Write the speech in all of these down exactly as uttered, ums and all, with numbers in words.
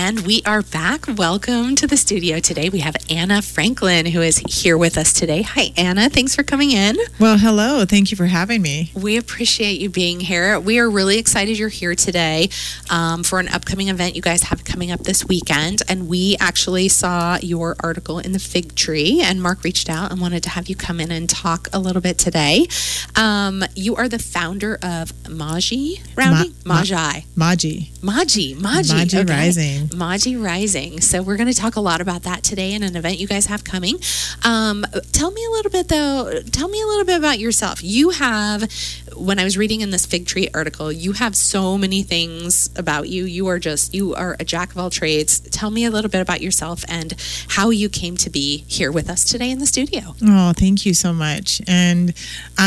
And we are back. Welcome to the studio today. We have Anna Franklin, who is here with us today. Hi, Anna. Thanks for coming in. Well, hello. Thank you for having me. We appreciate you being here. We are really excited you're here today um, for an upcoming event you guys have coming up this weekend. And we actually saw your article in the Fig Tree, and Mark reached out and wanted to have you come in and talk a little bit today. Um, you are the founder of Maji Rounding? Ma- Maji. Maji. Maji. Maji. Maji okay. Rising. Maji Rising. So we're going to talk a lot about that today in an event you guys have coming. Um, tell me a little bit, though. Tell me a little bit about yourself. You have, when I was reading in this Fig Tree article, you have so many things about you. You are just, you are a jack of all trades. Tell me a little bit about yourself and how you came to be here with us today in the studio. Oh, thank you so much. And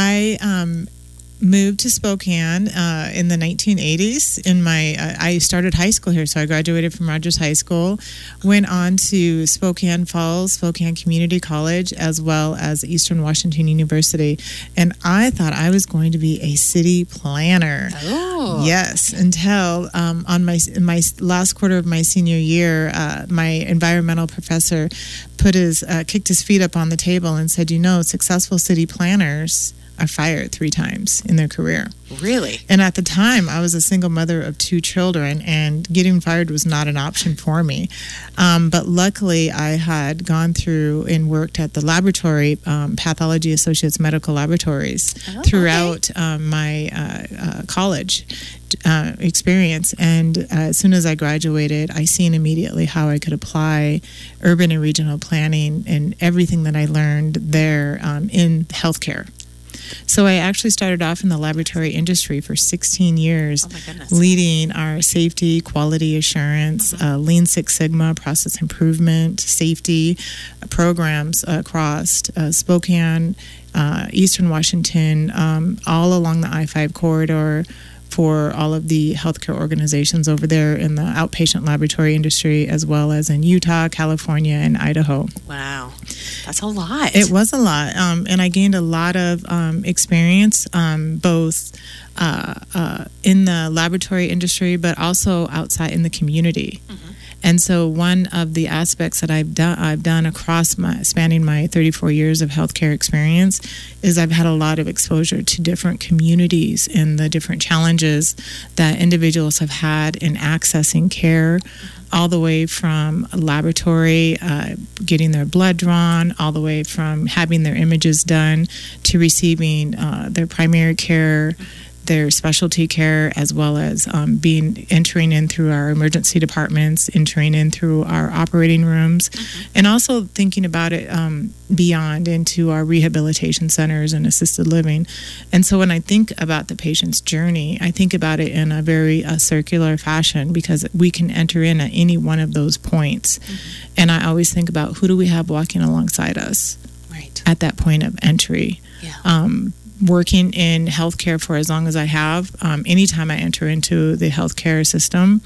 I um, moved to Spokane uh, in the nineteen eighties. In my, uh, I started high school here, so I graduated from Rogers High School, went on to Spokane Falls, Spokane Community College, as well as Eastern Washington University. And I thought I was going to be a city planner. Oh. Yes, until um, on my my last quarter of my senior year, uh, my environmental professor put his uh, kicked his feet up on the table and said, "You know, successful city planners are fired three times in their career." Really? And at the time, I was a single mother of two children, and getting fired was not an option for me. Um, but luckily, I had gone through and worked at the laboratory, um, Pathology Associates Medical Laboratories, oh, throughout okay. um, my uh, uh, college uh, experience. And uh, as soon as I graduated, I seen immediately how I could apply urban and regional planning and everything that I learned there um, in healthcare. So I actually started off in the laboratory industry for sixteen years, oh my goodness. leading our safety, quality assurance, mm-hmm. uh, Lean Six Sigma, process improvement, safety programs across uh, Spokane, uh, Eastern Washington, um, all along the I five corridor, for all of the healthcare organizations over there in the outpatient laboratory industry, as well as in Utah, California, and Idaho. Wow. That's a lot. It was a lot. Um, and I gained a lot of um, experience, um, both uh, uh, in the laboratory industry, but also outside in the community. Mm-hmm. And so one of the aspects that I've done I've done across my spanning my thirty-four years of healthcare experience is I've had a lot of exposure to different communities and the different challenges that individuals have had in accessing care, all the way from a laboratory, uh, getting their blood drawn, all the way from having their images done to receiving uh, their primary care, their specialty care, as well as um, being entering in through our emergency departments, entering in through our operating rooms, mm-hmm. and also thinking about it um, beyond into our rehabilitation centers and assisted living. And so when I think about the patient's journey, I think about it in a very uh, circular fashion, because we can enter in at any one of those points. Mm-hmm. And I always think about, who do we have walking alongside us right at that point of entry? Yeah. Um, working in healthcare for as long as I have, um, anytime I enter into the healthcare system,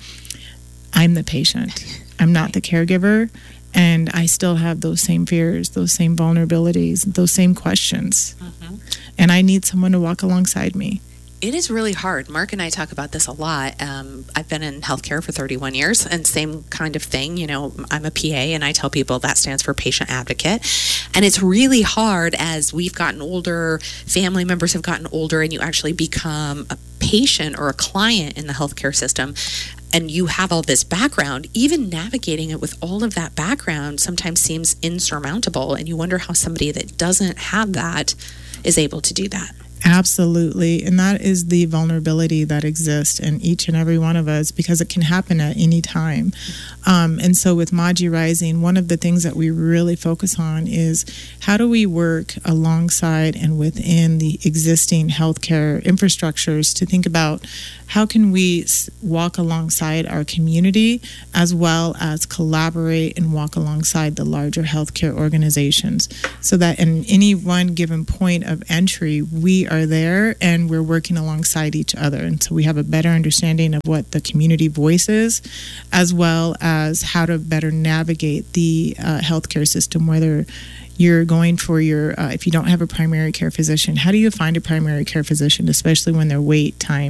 I'm the patient. I'm not the caregiver, and I still have those same fears, those same vulnerabilities, those same questions. Mm-hmm. And I need someone to walk alongside me. It is really hard. Mark and I talk about this a lot. Um, I've been in healthcare for thirty-one years, and same kind of thing. You know, I'm a P A, and I tell people that stands for patient advocate. And it's really hard as we've gotten older, family members have gotten older, and you actually become a patient or a client in the healthcare system, and you have all this background. Even navigating it with all of that background sometimes seems insurmountable, and you wonder how somebody that doesn't have that is able to do that. Absolutely. And that is the vulnerability that exists in each and every one of us, because it can happen at any time. Um, and so with Maji Rising, one of the things that we really focus on is, how do we work alongside and within the existing healthcare infrastructures to think about, how can we walk alongside our community, as well as collaborate and walk alongside the larger healthcare organizations, so that in any one given point of entry, we are there and we're working alongside each other. And so we have a better understanding of what the community voice is, as well as how to better navigate the uh, healthcare system, whether you're going for your, uh, if you don't have a primary care physician, how do you find a primary care physician, especially when their wait time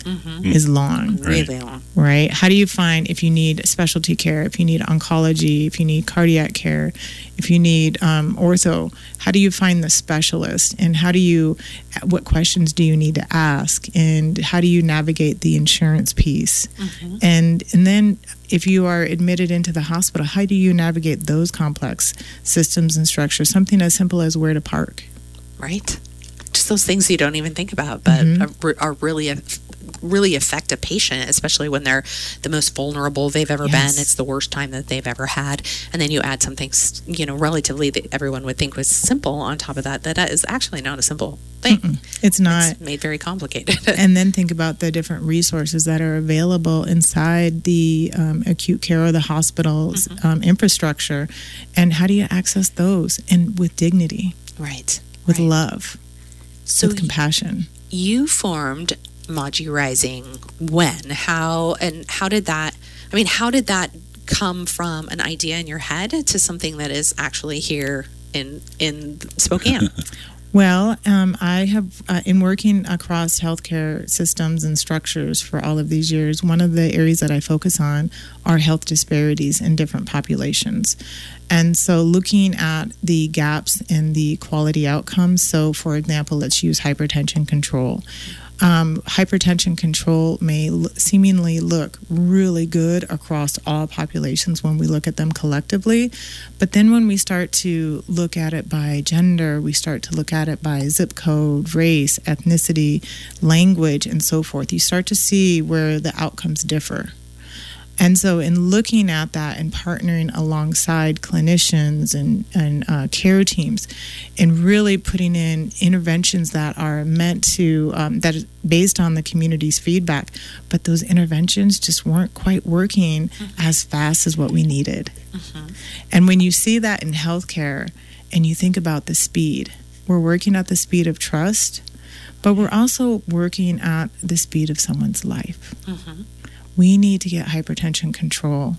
mm-hmm. is long. Really long. Right? How do you find if you need specialty care, if you need oncology, if you need cardiac care, if you need um, ortho, how do you find the specialist? And how do you, what questions do you need to ask? And how do you navigate the insurance piece? Mm-hmm. And and then if you are admitted into the hospital, how do you navigate those complex systems and structures? Something as simple as where to park. Right. Just those things you don't even think about, but mm-hmm. are, are really really affect a patient, especially when they're the most vulnerable they've ever yes. been. It's the worst time that they've ever had. And then you add something, you know, relatively that everyone would think was simple on top of that. That is actually not a simple thing. Mm-mm. It's not. It's made very complicated. And then think about the different resources that are available inside the um, acute care or the hospital's mm-hmm. um, infrastructure. And how do you access those? And with dignity. Right. With right. love. So with compassion. You formed Maji Rising when, how, and how did that, I mean, how did that come from an idea in your head to something that is actually here in in Spokane? Well, um, I have, uh, in working across healthcare systems and structures for all of these years, one of the areas that I focus on are health disparities in different populations. And so looking at the gaps in the quality outcomes, so for example, let's use hypertension control. Um, hypertension control may l- seemingly look really good across all populations when we look at them collectively, but then when we start to look at it by gender, we start to look at it by zip code, race, ethnicity, language, and so forth, you start to see where the outcomes differ. And so in looking at that and partnering alongside clinicians and, and uh, care teams and really putting in interventions that are meant to, um, that is based on the community's feedback, but those interventions just weren't quite working mm-hmm. as fast as what we needed. Mm-hmm. And when you see that in healthcare and you think about the speed, we're working at the speed of trust, but we're also working at the speed of someone's life. Mm-hmm. We need to get hypertension control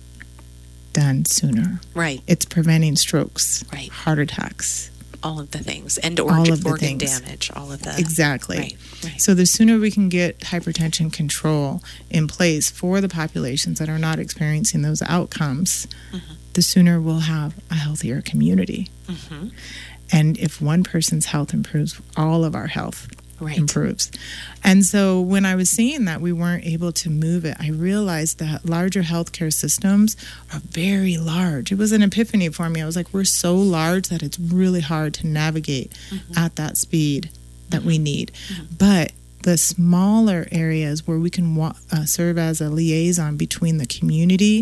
done sooner. Right. It's preventing strokes, right. heart attacks. All of the things. And or- all of the organ things. damage. All of the... Exactly. Right. Right. So the sooner we can get hypertension control in place for the populations that are not experiencing those outcomes, mm-hmm. the sooner we'll have a healthier community. Mm-hmm. And if one person's health improves, all of our health Right. improves. And so when I was seeing that we weren't able to move it, I realized that larger healthcare systems are very large. It was an epiphany for me. I was like, we're so large that it's really hard to navigate mm-hmm. at that speed that mm-hmm. we need. Mm-hmm. But the smaller areas where we can wa- uh, serve as a liaison between the community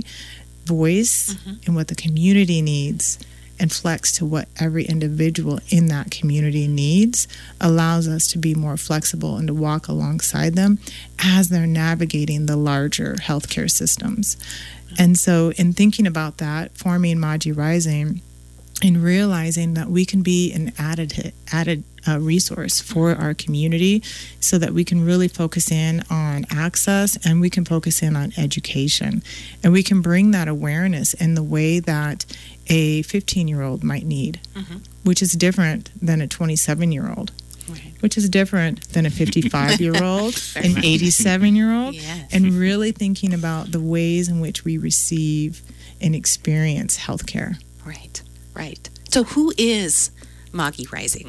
voice mm-hmm. and what the community needs and flex to what every individual in that community needs allows us to be more flexible and to walk alongside them as they're navigating the larger healthcare systems. And so in thinking about that, forming Maji Rising and realizing that we can be an added added uh, resource for our community so that we can really focus in on access and we can focus in on education. And we can bring that awareness in the way that a fifteen-year-old might need, mm-hmm. which is different than a twenty-seven-year-old. Right. Which is different than a fifty-five-year-old, an eighty-seven-year-old, yes. and really thinking about the ways in which we receive and experience healthcare. Right, right. So who is Maji Rising?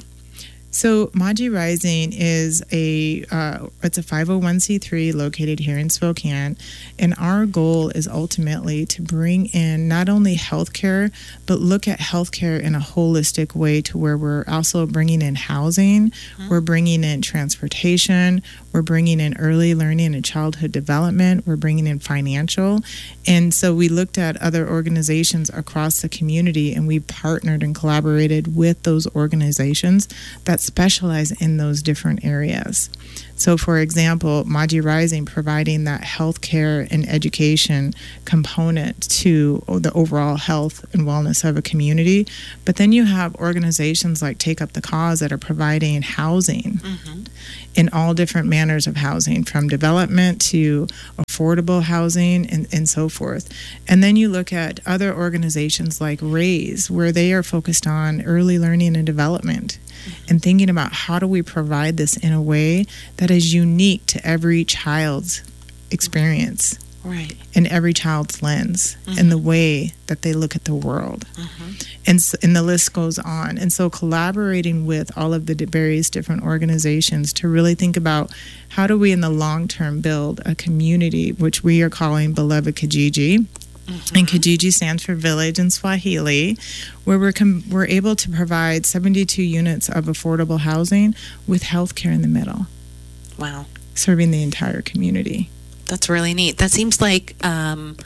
So Maji Rising is a uh, it's a five oh one c three located here in Spokane, and our goal is ultimately to bring in not only healthcare, but look at healthcare in a holistic way to where we're also bringing in housing, mm-hmm. we're bringing in transportation, we're bringing in early learning and childhood development, we're bringing in financial. And so we looked at other organizations across the community and we partnered and collaborated with those organizations that specialize in those different areas. So for example, Maji Rising providing that healthcare and education component to the overall health and wellness of a community. But then you have organizations like Take Up the Cause that are providing housing mm-hmm. in all different manners of housing, from development to affordable housing, and, and so forth. And then you look at other organizations like RAISE, where they are focused on early learning and development and thinking about how do we provide this in a way that is unique to every child's experience. Right. In every child's lens, mm-hmm. and the way that they look at the world. Mm-hmm. And, so, and the list goes on. And so collaborating with all of the various different organizations to really think about how do we in the long term build a community, which we are calling Beloved Kijiji. Mm-hmm. And Kijiji stands for village in Swahili, where we're, com- we're able to provide seventy-two units of affordable housing with healthcare in the middle. Wow. Serving the entire community. That's really neat. That seems like, um,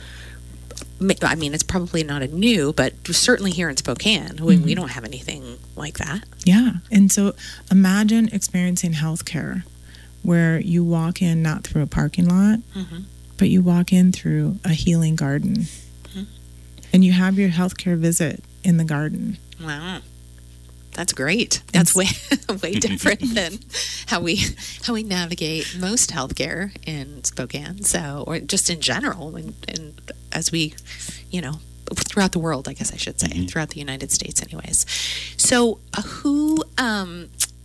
I mean, it's probably not a new, but certainly here in Spokane, we, mm-hmm. we don't have anything like that. Yeah. And so imagine experiencing healthcare where you walk in not through a parking lot, mm-hmm. but you walk in through a healing garden. Mm-hmm. And you have your healthcare visit in the garden. Wow. That's great. That's way way different than how we how we navigate most healthcare in Spokane. So, or just in general, and, and as we, you know, throughout the world, I guess I should say, mm-hmm. throughout the United States, anyways. So, uh, who? Um,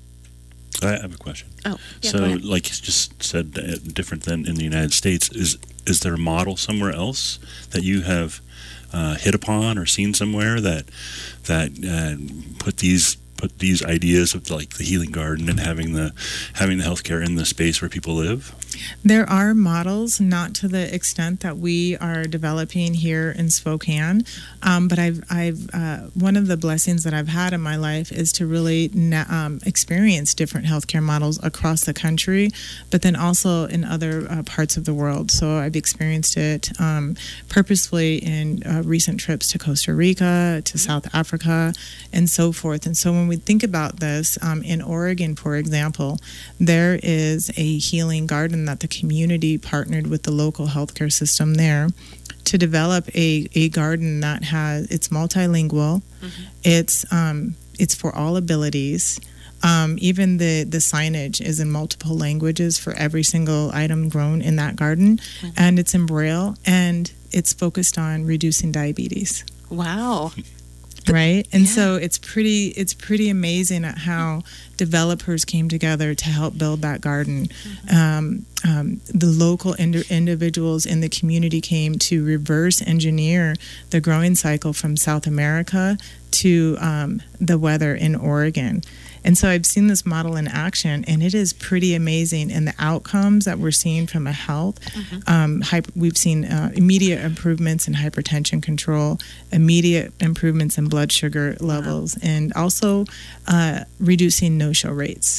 I have a question. Oh, yeah, so like you just said, uh, different than in the United States. Is is there a model somewhere else that you have uh, hit upon or seen somewhere that that uh, put these put these ideas of like the healing garden and having the having the healthcare in the space where people live? There are models, not to the extent that we are developing here in Spokane, um, but I've, I've uh, one of the blessings that I've had in my life is to really na- um, experience different healthcare models across the country, but then also in other uh, parts of the world. So I've experienced it um, purposefully in uh, recent trips to Costa Rica, to South Africa, and so forth. And so when we think about this, um, in Oregon, for example, there is a healing garden that the community partnered with the local healthcare system there to develop a, a garden that has, it's multilingual, mm-hmm. it's um, it's for all abilities. Um, even the, the signage is in multiple languages for every single item grown in that garden, mm-hmm. and it's in Braille, and it's focused on reducing diabetes. Wow. Right? And yeah. so it's pretty it's pretty amazing at how developers came together to help build that garden. Mm-hmm. Um, um, the local ind- individuals in the community came to reverse engineer the growing cycle from South America to um, the weather in Oregon. And so I've seen this model in action, and it is pretty amazing. And the outcomes that we're seeing from a health, mm-hmm. um, hyper, we've seen uh, immediate improvements in hypertension control, immediate improvements in blood sugar levels, wow. and also uh, reducing no-show rates.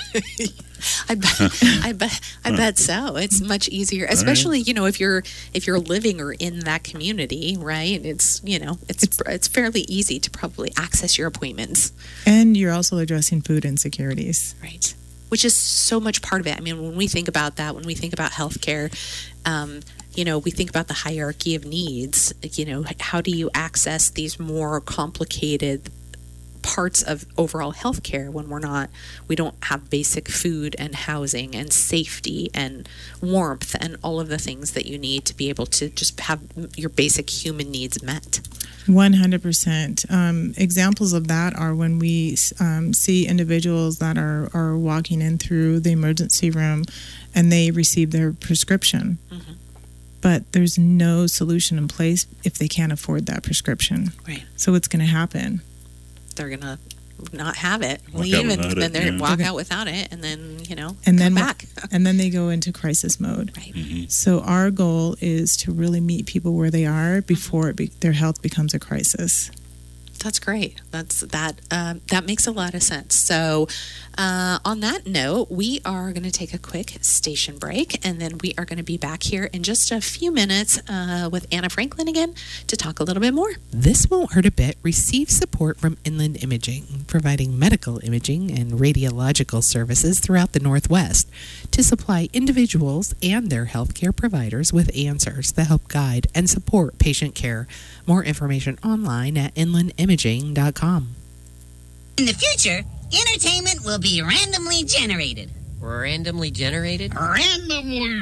I bet, I bet, I bet so. It's much easier, especially you know if you're if you're living or in that community, right? It's you know it's it's, it's fairly easy to probably access your appointments, and you're also addressing food insecurities, right? Which is so much part of it. I mean, when we think about that, when we think about healthcare, um, you know, we think about the hierarchy of needs. You know, how do you access these more complicated parts of overall healthcare when we're not, we don't have basic food and housing and safety and warmth and all of the things that you need to be able to just have your basic human needs met. one hundred percent. Um, examples of that are when we um, see individuals that are, are walking in through the emergency room and they receive their prescription. Mm-hmm. But there's no solution in place if they can't afford that prescription. Right. So what's going to happen? They're going to not have it, walk leave, and then they yeah. walk okay. out without it, and then, you know, and come then, back. And then they go into crisis mode. Right. Mm-hmm. So our goal is to really meet people where they are before it be, their health becomes a crisis. That's great. That's that. Uh, that makes a lot of sense. So, uh, on that note, we are going to take a quick station break, and then we are going to be back here in just a few minutes uh, with Anna Franklin again to talk a little bit more. This Won't Hurt a Bit receives support from Inland Imaging, providing medical imaging and radiological services throughout the Northwest to supply individuals and their healthcare providers with answers that help guide and support patient care. More information online at inland imaging dot com. In the future, entertainment will be randomly generated. Randomly generated? Randomly.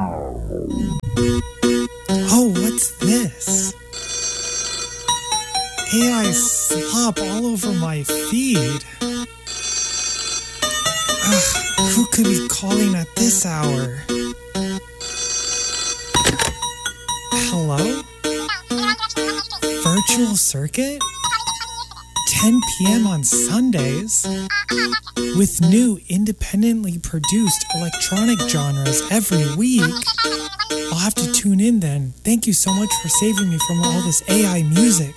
Oh, what's this? A I slop all over my feed. Ugh, who could be calling at this hour? Hello? Virtual Circuit? ten p.m. on Sundays? With new independently produced electronic genres every week? I'll have to tune in then. Thank you so much for saving me from all this A I music.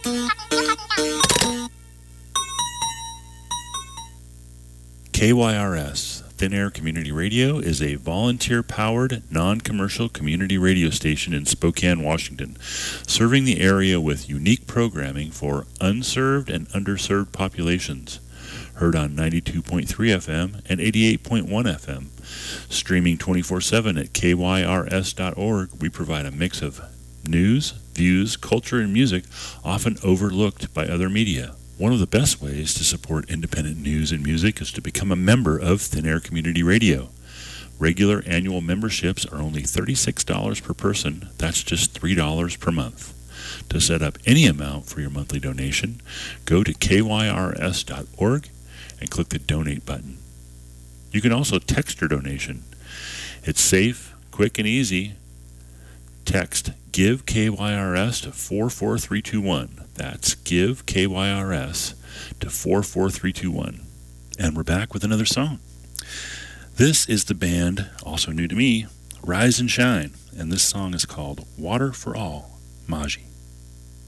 K Y R S, Thin Air Community Radio, is a volunteer-powered, non-commercial community radio station in Spokane, Washington, serving the area with unique programming for unserved and underserved populations. Heard on ninety-two point three F M and eighty-eight point one F M. Streaming twenty-four seven at K Y R S dot org, we provide a mix of news, views, culture, and music often overlooked by other media. One of the best ways to support independent news and music is to become a member of Thin Air Community Radio. Regular annual memberships are only thirty-six dollars per person. That's just three dollars per month. To set up any amount for your monthly donation, go to K Y R S dot org and click the donate button. You can also text your donation. It's safe, quick, and easy. Text Give K Y R S to four four three two one. That's Give K Y R S to four four three two one. And we're back with another song. This is the band, also new to me, Rise and Shine, and this song is called Water for All, Maji.